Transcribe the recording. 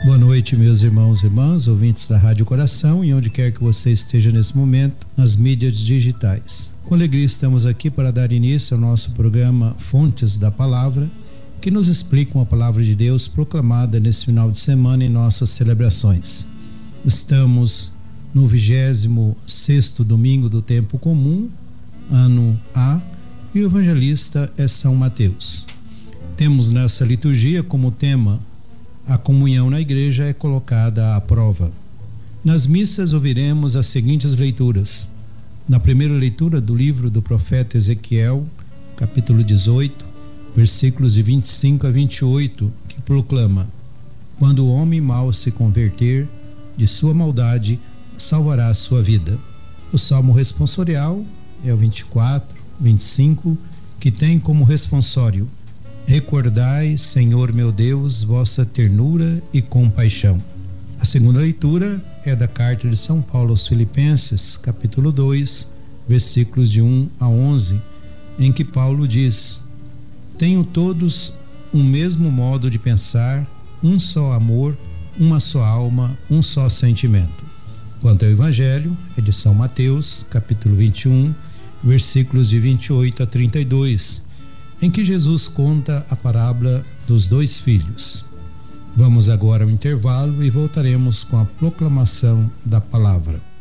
Boa noite, meus irmãos e irmãs, ouvintes da Rádio Coração e onde quer que você esteja nesse momento, nas mídias digitais. Com alegria estamos aqui para dar início ao nosso programa Fontes da Palavra, que nos explicam a palavra de Deus proclamada nesse final de semana em nossas celebrações. Estamos no 26º domingo do tempo comum, ano A, e o evangelista é São Mateus. Temos nessa liturgia como tema: a comunhão na igreja é colocada à prova. Nas missas ouviremos as seguintes leituras. Na primeira leitura do livro do profeta Ezequiel, capítulo 18, versículos de 25 a 28, que proclama: quando o homem mau se converter de sua maldade, salvará a sua vida. O salmo responsorial é o 24, 25, que tem como responsório: recordai, Senhor meu Deus, vossa ternura e compaixão. A segunda leitura é da carta de São Paulo aos Filipenses, capítulo 2, versículos de 1 a 11, em que Paulo diz: tenham todos um mesmo modo de pensar, um só amor, uma só alma, um só sentimento. Quanto ao Evangelho, é de São Mateus, capítulo 21, versículos de 28 a 32, em que Jesus conta a parábola dos dois filhos. Vamos agora ao intervalo e voltaremos com a proclamação da palavra.